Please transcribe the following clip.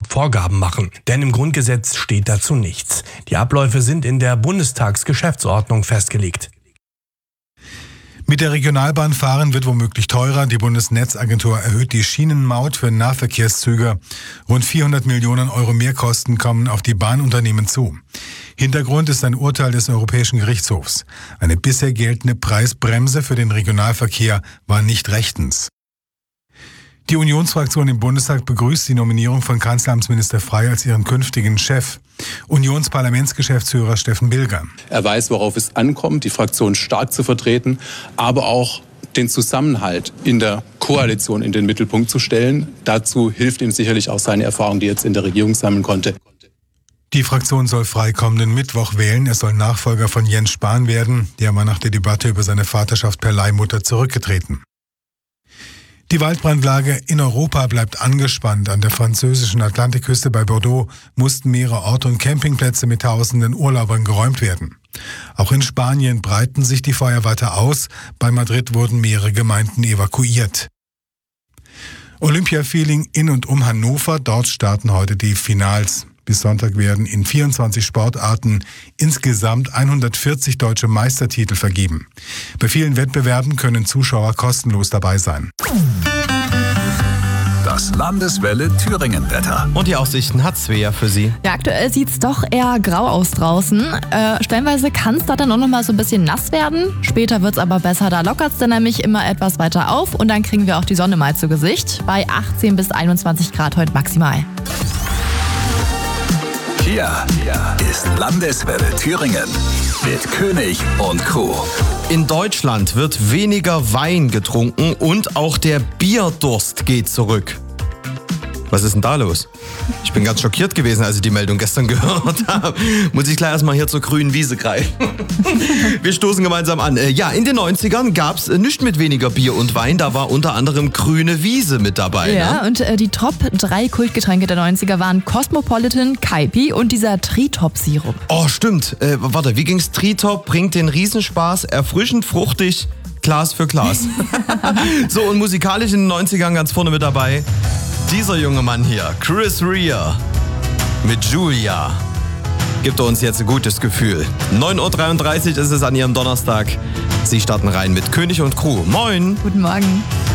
Vorgaben machen. Denn im Grundgesetz steht dazu nichts. Die Abläufe sind in der Bundestagsgeschäftsordnung festgelegt. Mit der Regionalbahn fahren wird womöglich teurer. Die Bundesnetzagentur erhöht die Schienenmaut für Nahverkehrszüge. Rund 400 Millionen Euro Mehrkosten kommen auf die Bahnunternehmen zu. Hintergrund ist ein Urteil des Europäischen Gerichtshofs. Eine bisher geltende Preisbremse für den Regionalverkehr war nicht rechtens. Die Unionsfraktion im Bundestag begrüßt die Nominierung von Kanzleramtsminister Frey als ihren künftigen Chef. Unionsparlamentsgeschäftsführer Steffen Bilger. Er weiß, worauf es ankommt, die Fraktion stark zu vertreten, aber auch den Zusammenhalt in der Koalition in den Mittelpunkt zu stellen. Dazu hilft ihm sicherlich auch seine Erfahrung, die er jetzt in der Regierung sammeln konnte. Die Fraktion soll Frey kommenden Mittwoch wählen. Er soll Nachfolger von Jens Spahn werden. Der war nach der Debatte über seine Vaterschaft per Leihmutter zurückgetreten. Die Waldbrandlage in Europa bleibt angespannt. An der französischen Atlantikküste bei Bordeaux mussten mehrere Orte und Campingplätze mit tausenden Urlaubern geräumt werden. Auch in Spanien breiten sich die Feuer weiter aus. Bei Madrid wurden mehrere Gemeinden evakuiert. Olympia-Feeling in und um Hannover. Dort starten heute die Finals. Bis Sonntag werden in 24 Sportarten insgesamt 140 deutsche Meistertitel vergeben. Bei vielen Wettbewerben können Zuschauer kostenlos dabei sein. Das Landeswelle Thüringen-Wetter. Und die Aussichten hat Svea für Sie. Ja, aktuell sieht es doch eher grau aus draußen. Stellenweise kann es da dann auch noch mal so ein bisschen nass werden. Später wird es aber besser, da lockert es dann nämlich immer etwas weiter auf. Und dann kriegen wir auch die Sonne mal zu Gesicht. Bei 18 bis 21 Grad heute maximal. Hier ist Landeswelle Thüringen mit König und Crew. In Deutschland wird weniger Wein getrunken und auch der Bierdurst geht zurück. Was ist denn da los? Ich bin ganz schockiert gewesen, als ich die Meldung gestern gehört habe. Muss ich gleich erstmal hier zur grünen Wiese greifen. Wir stoßen gemeinsam an. Ja, in den 90ern gab es nichts mit weniger Bier und Wein. Da war unter anderem grüne Wiese mit dabei. Ja, ne? und die Top 3 Kultgetränke der 90er waren Cosmopolitan, Kaipi und dieser Tritop-Sirup. Oh, stimmt. Warte, wie ging's? Tritop bringt den Riesenspaß, erfrischend, fruchtig, Glas für Glas. So, und musikalisch in den 90ern ganz vorne mit dabei dieser junge Mann hier, Chris Rea mit Julia. Gibt uns jetzt ein gutes Gefühl. 9.33 Uhr ist es an Ihrem Donnerstag. Sie starten rein mit König und Crew. Moin! Guten Morgen.